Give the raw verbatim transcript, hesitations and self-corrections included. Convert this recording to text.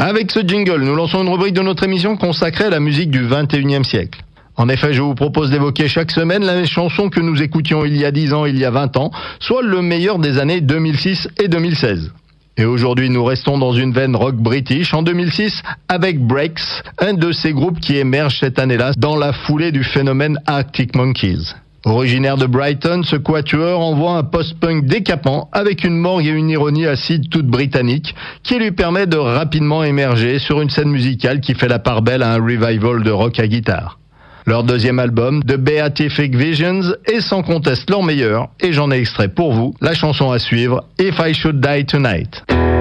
Avec ce jingle, nous lançons une rubrique de notre émission consacrée à la musique du vingt et unième siècle. En effet, je vous propose d'évoquer chaque semaine les chansons que nous écoutions il y a dix ans, il y a vingt ans, soit le meilleur des années deux mille six et deux mille seize. Et aujourd'hui, nous restons dans une veine rock british en deux mille six avec Breaks, un de ces groupes qui émerge cette année-là dans la foulée du phénomène Arctic Monkeys. Originaire de Brighton, ce quatuor envoie un post-punk décapant avec une morgue et une ironie acide toute britannique qui lui permet de rapidement émerger sur une scène musicale qui fait la part belle à un revival de rock à guitare. Leur deuxième album, The Beatific Visions, est sans conteste leur meilleur et j'en ai extrait pour vous la chanson à suivre, If I Should Die Tonight.